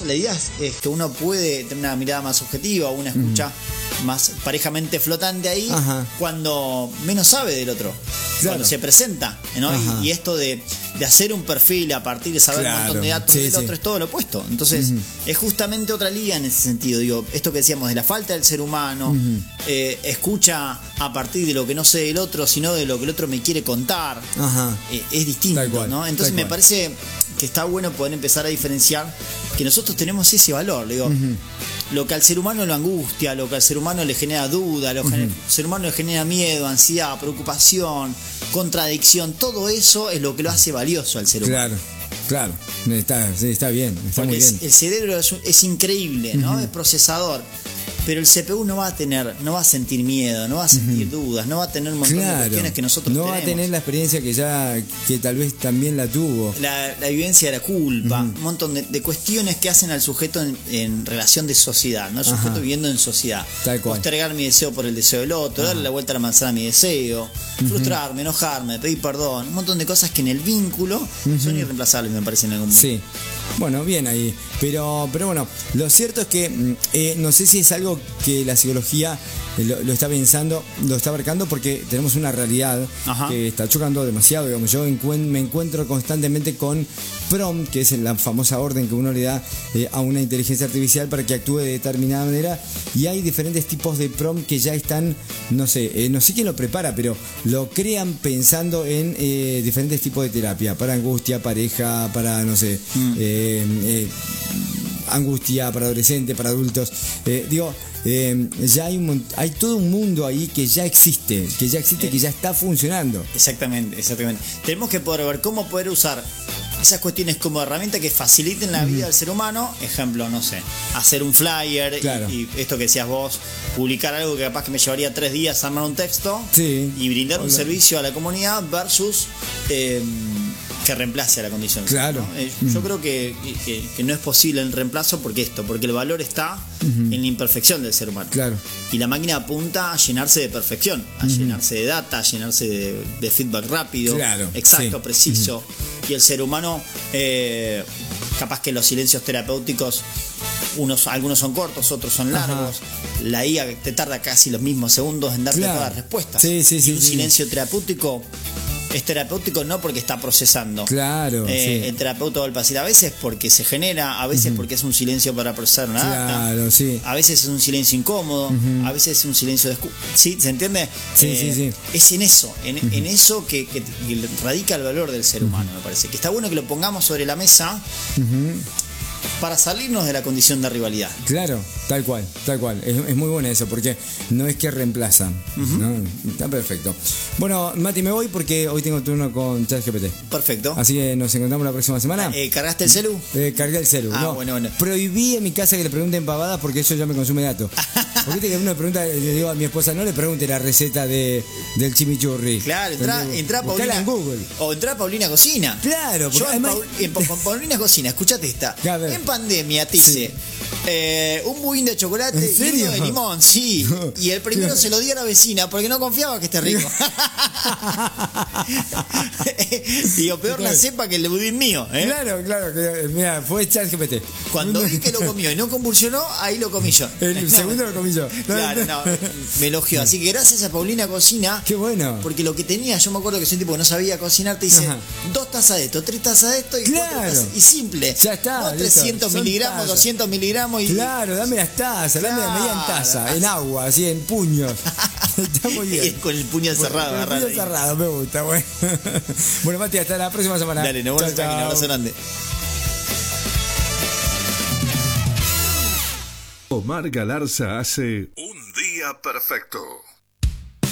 la idea es que uno puede tener una mirada más objetiva, una escucha más parejamente flotante ahí, cuando menos sabe del otro, cuando se presenta, ¿no? Y esto de hacer un perfil a partir de saber un montón de datos del otro es todo lo opuesto. Entonces es justamente otra liga en ese sentido. Digo, esto que decíamos de la falta del ser humano, escucha a partir de lo que no sé del otro, sino de lo que el otro me quiere contar, es distinto, ¿no? Entonces me parece que está bueno poder empezar a diferenciar que nosotros tenemos ese valor. Digo, lo que al ser humano lo angustia, lo que al ser humano le genera duda, lo que al ser humano le genera miedo, ansiedad, preocupación, contradicción, todo eso es lo que lo hace valioso al ser humano. Claro, está bien, está muy bien. El cerebro es increíble, ¿no? Es procesador. Pero el CPU no va a sentir miedo, no va a sentir dudas, no va a tener un montón de cuestiones que nosotros tenemos. No va a tener la experiencia que tal vez también la tuvo. La vivencia de la culpa, un montón de cuestiones que hacen al sujeto en relación de sociedad, ¿no? El sujeto viviendo en sociedad. Tal cual. Postergar mi deseo por el deseo del otro, darle la vuelta a la manzana a mi deseo, frustrarme, enojarme, pedir perdón, un montón de cosas que en el vínculo son irreemplazables, me parece, en algún momento. Sí. Bueno, bien ahí. Pero bueno, lo cierto es que no sé si es algo que la psicología lo está pensando, lo está abarcando, porque tenemos una realidad que está chocando demasiado. Digamos, yo me encuentro constantemente con prompt, que es la famosa orden que uno le da a una inteligencia artificial para que actúe de determinada manera, y hay diferentes tipos de prompt que ya están, no sé quién lo prepara, pero lo crean pensando en diferentes tipos de terapia, para angustia, pareja, para no sé, angustia para adolescentes, para adultos. Ya hay todo un mundo ahí que ya existe, que ya está funcionando. Exactamente. Tenemos que poder ver cómo poder usar esas cuestiones como herramientas que faciliten la vida del ser humano. Ejemplo, no sé, hacer un flyer, y esto que decías vos, publicar algo que capaz que me llevaría 3 días armar un texto, y brindar un servicio a la comunidad versus que reemplace a la condición. Claro. ¿No? Yo creo que no es posible el reemplazo porque el valor está en la imperfección del ser humano. Claro. Y la máquina apunta a llenarse de perfección, a llenarse de data, a llenarse de feedback rápido, exacto, preciso. Y el ser humano, capaz que los silencios terapéuticos, algunos son cortos, otros son largos. La IA te tarda casi los mismos segundos en darte todas las respuestas. Y un silencio terapéutico es terapéutico no porque está procesando. El terapeuta va a decir a veces porque se genera, a veces porque es un silencio para procesar una data, a veces es un silencio incómodo, a veces es un silencio de ¿sí? ¿Se entiende? Es en eso que radica el valor del ser humano, me parece. Que está bueno que lo pongamos sobre la mesa para salirnos de la condición de rivalidad. Claro, tal cual. Es muy bueno eso, porque no es que reemplazan, ¿no? Está perfecto. Bueno, Mati, me voy porque hoy tengo turno con ChatGPT. Perfecto. Así que nos encontramos la próxima semana. ¿Cargaste el celu? Cargué el celu. Bueno. Prohibí en mi casa que le pregunten pavadas porque eso ya me consume datos. Porque viste que uno le pregunta, le digo a mi esposa, no le pregunte la receta del chimichurri. Claro, entra a Paulina en Google. O entra a Paulina Cocina. Claro, yo en Paulina Cocina, escuchate esta. En pandemia te hice un budín de chocolate y uno de limón, y el primero se lo di a la vecina porque no confiaba que esté rico. Digo, peor la cepa que el budín mío, Claro, mira, fue ChatGPT. Cuando vi que lo comió y no convulsionó, ahí lo comí yo. El segundo lo comí yo. Claro, me elogió. Así que gracias a Paulina Cocina. Qué bueno. Porque lo que tenía, yo me acuerdo que soy un tipo que no sabía cocinar, te dice 2 tazas de esto, 3 tazas de esto y 4 tazas. Y simple. Ya está. 300 miligramos, 200 miligramos. Claro, dame las tazas, dame la media en taza, en agua, así en puños. Está muy bien. Y con el puño cerrado. Con el puño cerrado, me gusta, bueno. Bueno, Mati, hasta la próxima semana. Dale, nos vemos, un abrazo grande. Omar Galarza hace Un Día Perfecto.